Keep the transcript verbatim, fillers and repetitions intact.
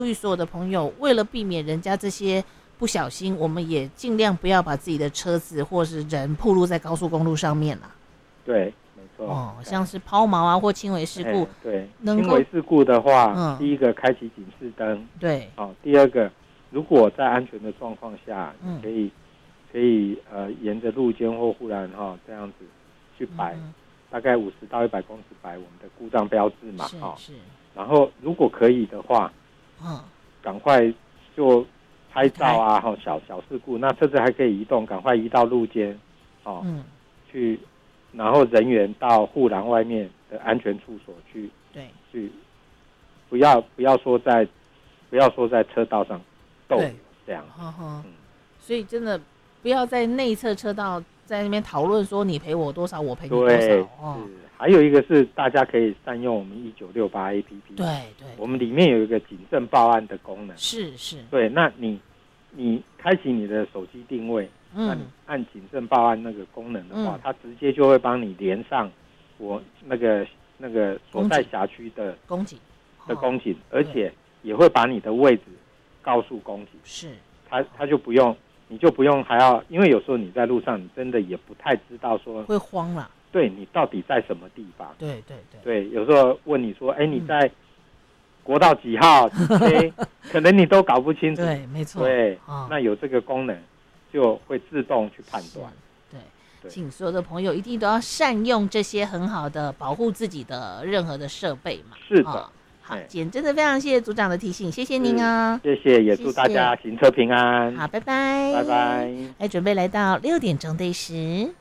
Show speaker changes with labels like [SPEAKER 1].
[SPEAKER 1] 呼吁所有的朋友，为了避免人家这些不小心，我们也尽量不要把自己的车子或是人暴露在高速公路上面啦。
[SPEAKER 2] 对，没错。
[SPEAKER 1] 哦，像是抛锚啊或轻微事故，
[SPEAKER 2] 欸、对，
[SPEAKER 1] 能
[SPEAKER 2] 轻微事故的话，
[SPEAKER 1] 嗯，
[SPEAKER 2] 第一个开启警示灯，
[SPEAKER 1] 对，
[SPEAKER 2] 哦，第二个，如果在安全的状况下，
[SPEAKER 1] 嗯，
[SPEAKER 2] 可以可以呃沿着路肩或护栏哈、哦、这样子去摆，嗯、大概五十到一百公尺摆我们的故障标志嘛，哈、哦，
[SPEAKER 1] 是，
[SPEAKER 2] 然后如果可以的话，嗯，赶快就拍照啊，哈，小小事故，那车子还可以移动，赶快移到路肩，哦，嗯，去。然后人员到护栏外面的安全处所去，对，去不要不要说在不要说在车道上逗留这样，
[SPEAKER 1] 呵呵，嗯，所以真的不要在内侧车道在那边讨论说你赔我多少，我赔你多少。
[SPEAKER 2] 对，
[SPEAKER 1] 哦，
[SPEAKER 2] 是。还有一个是大家可以善用我们一九六八 A P P，
[SPEAKER 1] 对对，
[SPEAKER 2] 我们里面有一个警政报案的功能，
[SPEAKER 1] 是是，对，
[SPEAKER 2] 那你你开启你的手机定位。嗯，那你按警政报案那个功能的话，嗯、它直接就会帮你连上我那个那个所在辖区的
[SPEAKER 1] 公警
[SPEAKER 2] 的公警，而且也会把你的位置告诉公警。是，他他就不用，你就不用还要，因为有时候你在路上，你真的也不太知道说
[SPEAKER 1] 会慌啦。
[SPEAKER 2] 对，你到底在什么地方？
[SPEAKER 1] 对对
[SPEAKER 2] 对，对，有时候问你说，哎，你在国道几号几 K， 可能你都搞不清楚。
[SPEAKER 1] 对，没错。
[SPEAKER 2] 对，哦、那有这个功能。就会自动去判断。
[SPEAKER 1] 对，对，请所有的朋友一定都要善用这些很好的保护自己的任何的设备嘛。
[SPEAKER 2] 是的。
[SPEAKER 1] 哦、好，今天真的非常谢谢组长的提醒，谢谢您啊、哦。
[SPEAKER 2] 谢谢，也祝大家行车平安。
[SPEAKER 1] 好，拜拜。
[SPEAKER 2] 拜拜。
[SPEAKER 1] 来，准备来到六点钟的时。